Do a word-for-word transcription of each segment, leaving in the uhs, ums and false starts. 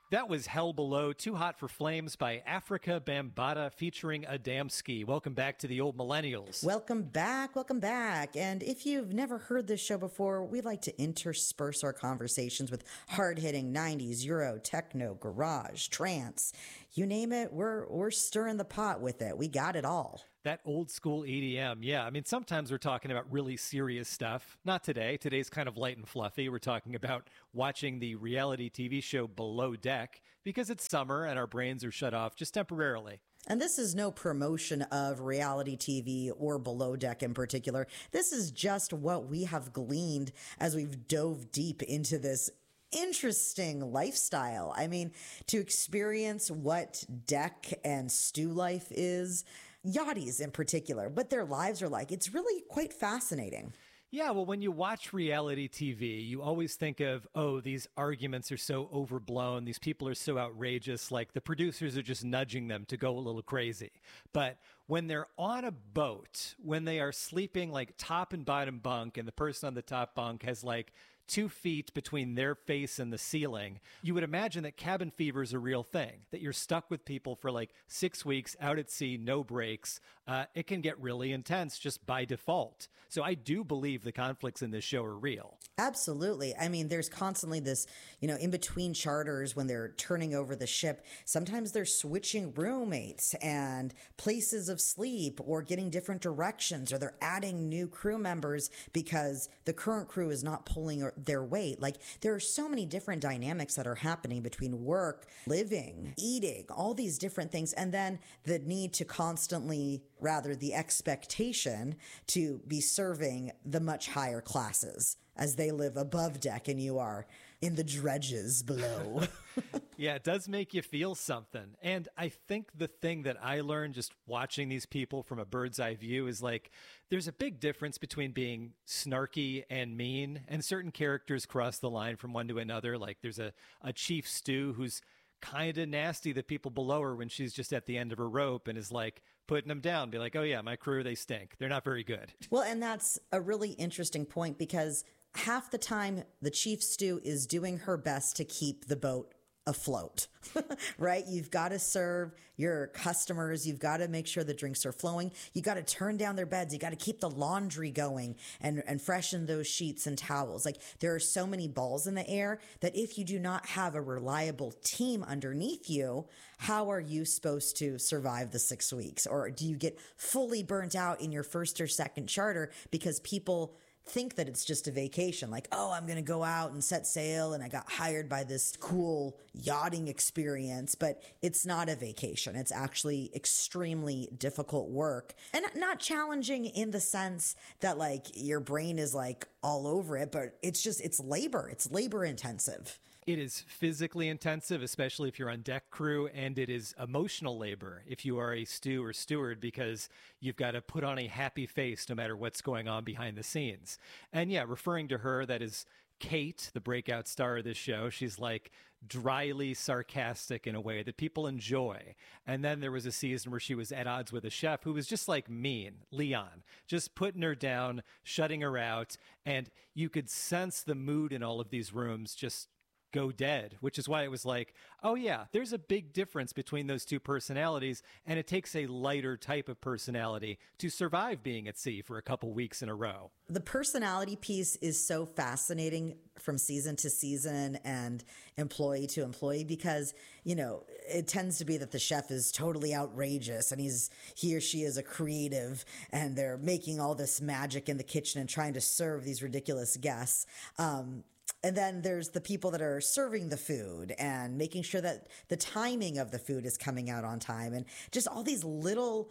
That was Hell Below, Too Hot for Flames by Africa Bambaataa featuring Adamski. Welcome back to the Old Millennials. Welcome back, welcome back. And if you've never heard this show before, we like to intersperse our conversations with hard-hitting nineties, Euro, techno, garage, trance. You name it, we're we're stirring the pot with it. We got it all. That old school E D M, yeah. I mean, sometimes we're talking about really serious stuff. Not today. Today's kind of light and fluffy. We're talking about watching the reality T V show Below Deck because it's summer and our brains are shut off just temporarily. And this is no promotion of reality T V or Below Deck in particular. This is just what we have gleaned as we've dove deep into this interesting lifestyle. I mean, to experience what deck and stew life is, yachties in particular, what their lives are like, it's really quite fascinating. Yeah, well, when you watch reality T V, you always think of, oh, these arguments are so overblown. These people are so outrageous. Like the producers are just nudging them to go a little crazy. But when they're on a boat, when they are sleeping like top and bottom bunk, and the person on the top bunk has like two feet between their face and the ceiling, you would imagine that cabin fever is a real thing, that you're stuck with people for like six weeks out at sea, no breaks. Uh, it can get really intense just by default. So I do believe the conflicts in this show are real. Absolutely. I mean, there's constantly this, you know, in between charters when they're turning over the ship, sometimes they're switching roommates and places of sleep or getting different directions, or they're adding new crew members because the current crew is not pulling their weight. Like there are so many different dynamics that are happening between work, living, eating, all these different things. And then the need to constantly, rather the expectation to be serving the much higher classes as they live above deck and you are in the dredges below. Yeah, it does make you feel something. And I think the thing that I learned just watching these people from a bird's eye view is like, there's a big difference between being snarky and mean, and certain characters cross the line from one to another. Like there's a, a Chief Stew who's kind of nasty to people below her when she's just at the end of her rope and is like putting them down, be like, oh yeah, my crew, they stink. They're not very good. Well, and that's a really interesting point because half the time the Chief Stew is doing her best to keep the boat afloat, right? You've got to serve your customers. You've got to make sure the drinks are flowing. You got to turn down their beds. You got to keep the laundry going and, and freshen those sheets and towels. Like there are so many balls in the air that if you do not have a reliable team underneath you, how are you supposed to survive the six weeks? Or do you get fully burnt out in your first or second charter because people think that it's just a vacation, like, oh, I'm going to go out and set sail and I got hired by this cool yachting experience, but it's not a vacation. It's actually extremely difficult work and not challenging in the sense that like your brain is like all over it, but it's just, it's labor. It's labor intensive. It is physically intensive, especially if you're on deck crew, and it is emotional labor if you are a stew or steward because you've got to put on a happy face no matter what's going on behind the scenes. And yeah, referring to her, that is Kate, the breakout star of this show. She's like dryly sarcastic in a way that people enjoy. And then there was a season where she was at odds with a chef who was just like mean, Leon, just putting her down, shutting her out. And you could sense the mood in all of these rooms just go dead, which is why it was like, oh yeah, there's a big difference between those two personalities, and it takes a lighter type of personality to survive being at sea for a couple weeks in a row. The personality piece is so fascinating from season to season and employee to employee because, you know, it tends to be that the chef is totally outrageous and he's he or she is a creative and they're making all this magic in the kitchen and trying to serve these ridiculous guests. Um, And then there's the people that are serving the food and making sure that the timing of the food is coming out on time and just all these little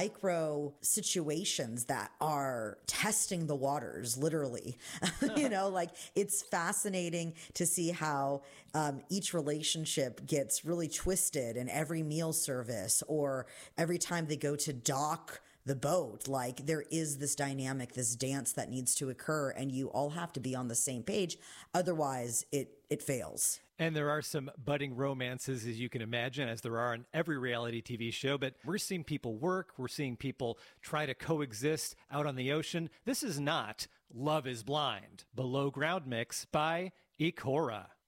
micro situations that are testing the waters, literally. You know, like it's fascinating to see how um, each relationship gets really twisted in every meal service or every time they go to dock the boat. Like there is this dynamic, this dance that needs to occur, and you all have to be on the same page. Otherwise, it it fails. And there are some budding romances, as you can imagine, as there are on every reality T V show. But we're seeing people work. We're seeing people try to coexist out on the ocean. This is not Love is Blind. Below Ground mix by Ikora.